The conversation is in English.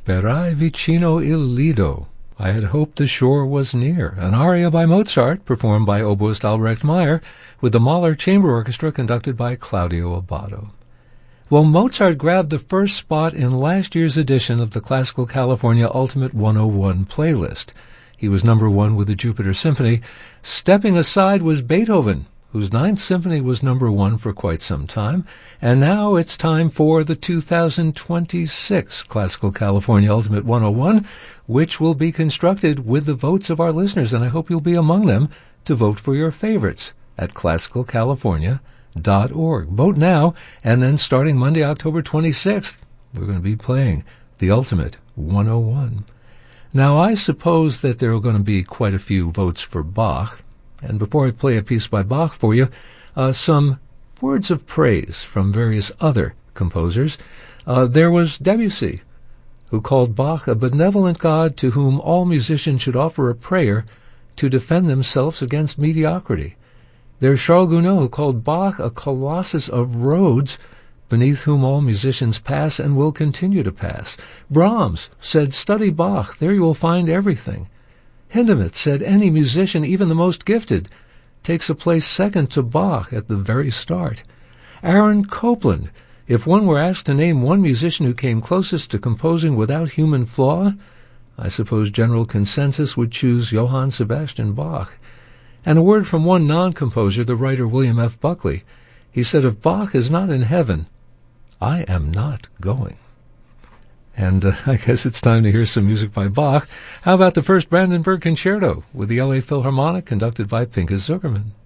Sperai vicino il lido. I had hoped the shore was near, an aria by Mozart, performed by oboist Albrecht Meyer, with the Mahler Chamber Orchestra conducted by Claudio Abbado. Well, Mozart grabbed the first spot in last year's edition of the Classical California Ultimate 101 playlist. He was number one with the Jupiter Symphony. Stepping aside was Beethoven, whose Ninth Symphony was number one for quite some time. And now it's time for the 2026 Classical California Ultimate 101, which will be constructed with the votes of our listeners, and I hope you'll be among them to vote for your favorites at classicalcalifornia.org. Vote now, and then starting Monday, October 26th, we're going to be playing the Ultimate 101. Now, I suppose that there are going to be quite a few votes for Bach, and before I play a piece by Bach for you, some words of praise from various other composers. There was Debussy, who called Bach a benevolent God to whom all musicians should offer a prayer to defend themselves against mediocrity. There's Charles Gounod, who called Bach a colossus of Rhodes, beneath whom all musicians pass and will continue to pass. Brahms said, study Bach, there you will find everything. Hindemith said, any musician, even the most gifted, takes a place second to Bach at the very start. Aaron Copland, if one were asked to name one musician who came closest to composing without human flaw, I suppose general consensus would choose Johann Sebastian Bach. And a word from one non-composer, the writer William F. Buckley. He said, if Bach is not in heaven, I am not going. And I guess it's time to hear some music by Bach. How about the first Brandenburg Concerto with the L.A. Philharmonic, conducted by Pinchas Zukerman?